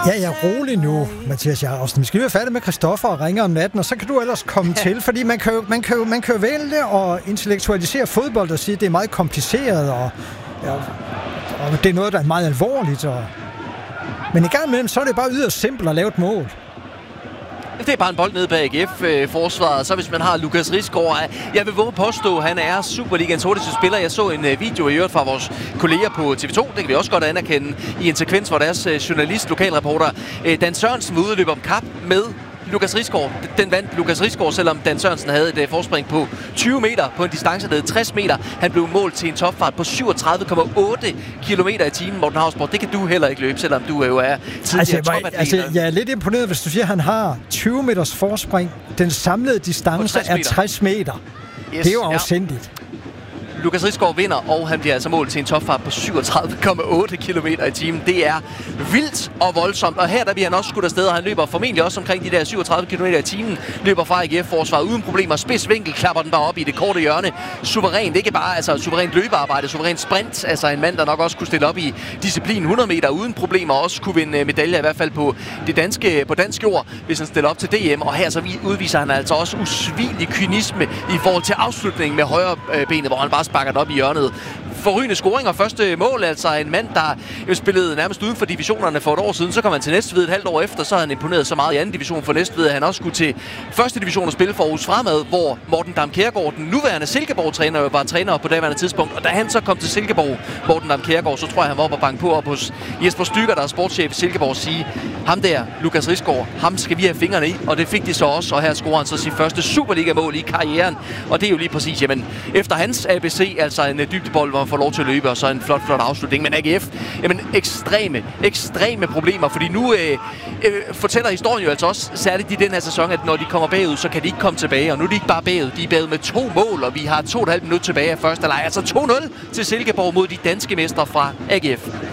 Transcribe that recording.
Ja, rolig nu, Mathias Jacobsen. Vi skal være færdige med Christoffer og ringer om natten, og så kan du ellers komme til, fordi man kan jo vælge at intellektualisere fodbold og sige, at det er meget kompliceret, og det er noget, der er meget alvorligt. Men i gang imellem, så er det bare yderst simpelt at lave et mål. Det er bare en bold nede bag AGF-forsvaret. Så hvis man har Lukas Risgaard, jeg vil våge påstå, at han er Superligans hurtigste spiller. Jeg så en video i øvrigt fra vores kolleger på TV2. Det kan vi også godt anerkende i en sekvens, hvor deres journalist, lokalreporter Dan Sørensen var ude og løbe om kap med Lukas Risgaard. Den vandt Lukas Risgaard, selvom Dan Sørensen havde et forspring på 20 meter på en distance, der hed 60 meter. Han blev målt til en topfart på 37,8 km i timen, Morten Hausborg. Det kan du heller ikke løbe, selvom du jo er tidligere topatlet. Jeg er lidt imponeret, hvis du siger, at han har 20 meters forspring. Den samlede distance er 60 meter. Yes, det er jo afsindigt. Lukas Risgaard vinder, og han bliver altså målt til en topfart på 37,8 km i timen. Det er vildt og voldsomt, og her der bliver han også skudt afsted, og han løber formentlig også omkring de der 37 km i timen. Løber fra AGF-forsvaret uden problemer. Spids vinkel, klapper den bare op i det korte hjørne. Suverænt, ikke bare suverænt løbearbejde, suverænt sprint. Altså en mand, der nok også kunne stille op i disciplin 100 meter uden problemer, og også kunne vinde medaljer, i hvert fald på dansk jord, hvis han stiller op til DM. Og her så udviser han altså også usvigelig kynisme i forhold til afslutningen med højre benet, hvor han bare sparker den op i hjørnet. Forrygende scoring og første mål, altså en mand, der spillede nærmest uden for divisionerne for et år siden. Så kom han til Næstved et halvt år efter, så havde han imponeret så meget i anden division for Næstved, at han også skulle til første division og spille for Aarhus Fremad, hvor Morten Dam Kjærgaard, den nuværende Silkeborg-træner, var træner på daværende tidspunkt. Og da han så kom til Silkeborg, Morten Dam Kjærgaard, så tror jeg, han var oppe og banke på op hos Jesper Stygger, der er sportschef i Silkeborg, og sige, ham der, Lukas Risgaard, ham skal vi have fingrene i, og det fik de så også, og her scorer han så sit første Superliga-mål i karrieren. Og det er jo lige præcis, jamen, efter hans ABC, altså en dybdebold, hvor han får lov til at løbe, og så en flot afslutning. Men AGF, jamen ekstreme problemer, fordi nu fortæller historien jo altså også, særligt i den her sæson, at når de kommer bagud, så kan de ikke komme tilbage, og nu er de ikke bare bagud, de er bagud med 2 mål, og vi har 2,5 minutter tilbage af første leg, altså 2-0 til Silkeborg mod de danske mestre fra AGF.